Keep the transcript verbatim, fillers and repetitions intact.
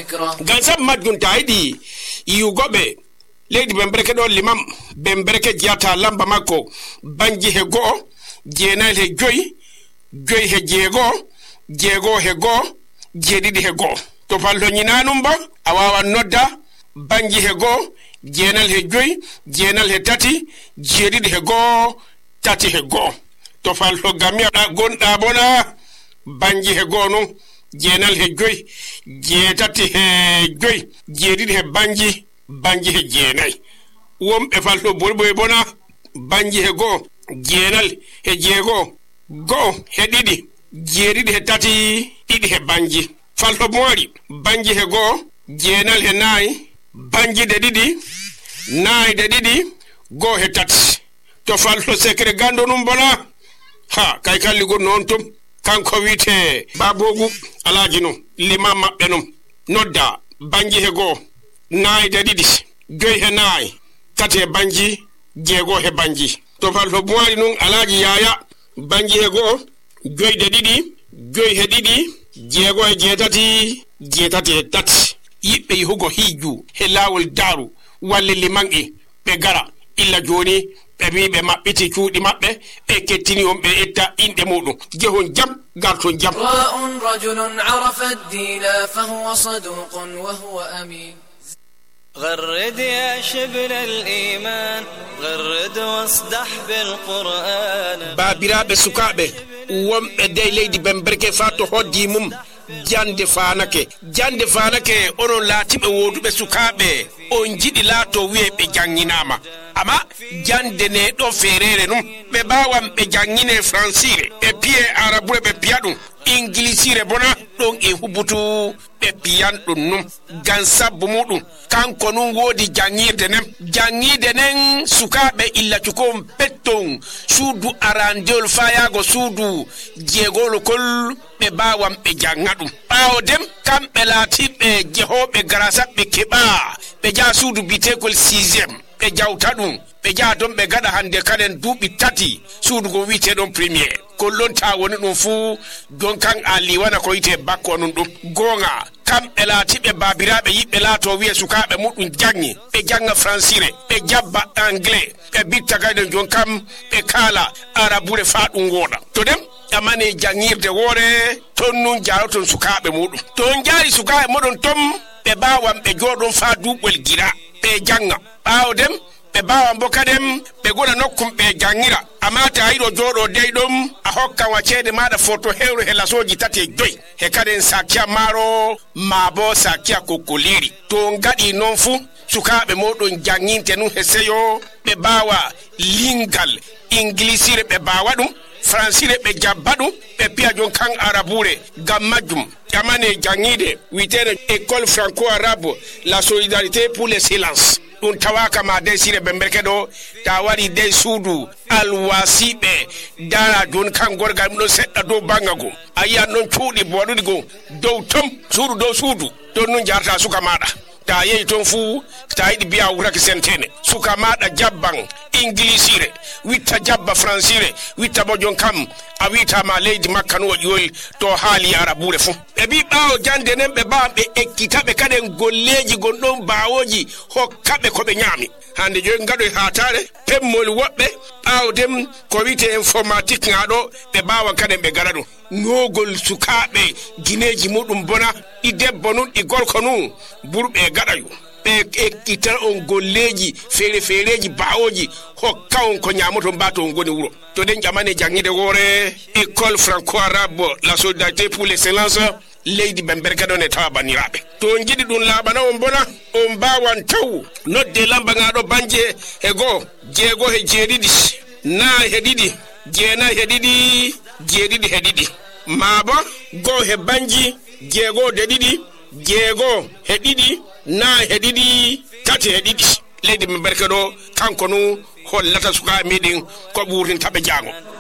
ذكره غانسا ماجون تايدي يوغوبي leydi bembereke do limam bembereke jiata lamba makko banji he go jeenal he joy joy he jeego jeego he go jeedidi he go to fallo nyinanum ba awawa nodda banji he go jeenal he joy jeenal he tati jeedidi he go tati he go to fallo gamia da gonda bona banji he go no jeenal he joy jeetati he joy jeedidi he banji banji he jeenay wom e falto bolbo e bona banji he go jeenal he jeego go he didi jeedidi he tati didi he banji falto moori banji he go jeenal he nay banji de didi nay de didi go he tati to falto secret gando num bona ha kay kalli go non tum kanko wite babogu alaji no limam mabbe num nodda banji he go nay de didi joy he nay tate banji jeego he banji to falto boari nun alaji yaya banji he go joy de didi joy he didi jeego he jeetati jeetati he tati yibbe hugo hiju he lawol daru walle limangi be gara illa joni be bibe mabbiti cuudi mabbe be kettini on be etta inde mudum jehon jam garton jam ra'un rajulun arafa ad-din fa huwa saduqun wa huwa amin غرد يا شبل الإيمان غرد واصدح بالقرآن بابرا بسكابه وم بدي ليدي بمبركة فاتو هدي مم jande fanake jande fanake onon latibe woduɓe sukaɓe on jiɗi laato wi'e ɓe janginama ama jande ne ɗo ferere num ɓe bawan ɓe jangine francire ɓe piye arabure ɓe piya ɗum inglisire bona ɗon e hubutu ɓe piyan ɗum num gan sabbu muɗum kanko nun wodi jangirde nen jangide nen sukaɓe illa cukom petton suudu arandewol fayago suudu jeegolo kol ɓe bawan ɓe janga ɗum ɓawo dem kamɓe laatiɓe jehoɓe garasa ɓe keɓa ɓe jaa suudu bitekol sixiéme ɓe jawta ɗum ɓe jaa don ɓe gaɗa hande kanen duuɓi tati suudu go witeɗon premier kollon ta woni ɗum fuu jon kan a liwana ko yite bakko nun ɗum gonga kamɓe laatiɓe babiraɓe yiɓɓe laato wiye sukaɓe muɗum jangi ɓe janga francire ɓe jabba anglais ɓe bitta gayden jon kam ɓe kaala arabure fa ɗum woɗa to dem amane jangirde wore ton nun jaroton sukaɓe muɗum ton jaari sukaɓe moɗon tom ɓe bawan ɓe joɗon fa duɓol gira ɓe janga ɓawo dem ɓe bawan bo kadem ɓe gona nokkum ɓe jangira amma ta yiɗo joɗo dey ɗum a hokkan wa ceede maɗa foto hewre he lasoji tati joyi he kaden sakia maro ma bo sakia kokkoliri to gaɗi noon fuu sukaɓe moɗon janginte nun he seyo ɓe bawa lingal inglisire ɓe bawa ɗum francire ɓe jabba ɗum ɓe piya jon kan arabure gam majjum ƴamane jangide witene école franco arabe la solidarité pour le silence ɗum tawaka ma dey sire ɓe mberke ɗo ta waɗi dey suudu alwasiɓe dara jon kan gorgal ɗum ɗo seɗɗa dow banga go a yiyan ɗon cuuɗi boɗuɗi go dow tom suudu dow suudu ɗon nun jarata suka maɗa ta yeyi ton fuu ta yiɗi biya wuraki sentene suka maɗa jabban inglisire witta jabba francire witta bo jon kam a witama leydi makka no ƴoyi to haali arabure fuu ɓe mbi ɓawo jande nen ɓe mbawan ɓe ekkitaɓe kaden golleji gonɗon bawoji hokkaɓe koɓe ñaami hande joyi gaɗoy hatare pemmol woɓɓe ɓawo dem ko wite informatique ngaɗo ɓe mbawan kaden ɓe gara ɗum ñogol sukaɓe guineji muɗum bona ɗi debbo nun ɗi gorko nun ɓurɓe gaɗayo ɓe ekkitan on golleji feere feereji bawoji hokka on ko ñamoto mbato on goni wuro to den ƴamane jangide woore école franco arabe la solidarité pour l'excellence leydi ɓe mbergaɗon e tawa banniraɓe to on jiɗi ɗum laaɓana on bona on mbawan taw nodde lamba ngaɗo banje e goo jeego he jeeɗiɗi naa he ɗiɗi jeenayi he ɗiɗi jeeɗiɗi he ɗiɗi maaba goo he banji jeego de ɗiɗi jeego he ɗiɗi naa he ɗiɗi tati he ɗiɗi leydi ɓe mberke ɗo kanko nu hollata sukaɓe meɗen ko ɓurtintaɓe jaango